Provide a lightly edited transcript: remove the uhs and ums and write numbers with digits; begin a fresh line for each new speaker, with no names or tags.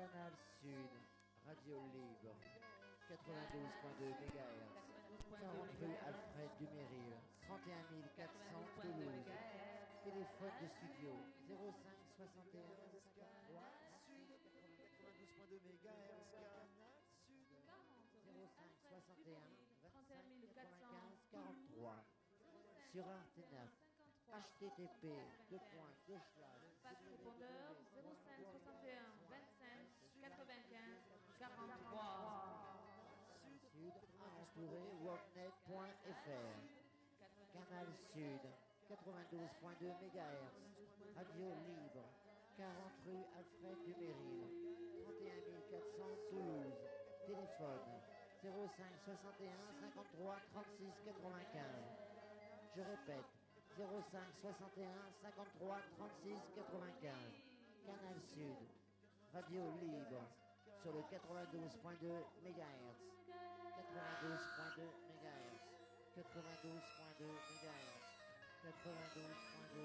Canal Sud, Radio Libre, 92.2 MHz, 40 rue Alfred Duméry, 31 400 Toulouse. Téléphone de studio 05 61 53
Sud, 92.2 MHz, Canal Sud,
05 61 25 95 43. Sur Artenac, http
Passe répondeur 05 61 25 95 43.
Sud, entouré, worknet.fr. Canal Sud, 92.2 MHz, Radio Libre, 40 rue Alfred Duméry, 31 400 Toulouse. Téléphone 05 61 53 36 95. Je répète, 05 61 53 36 95. Canal Sud, Radio Libre, sur le 92.2 MHz. 92.2 MHz. 92.2 MHz. 92.2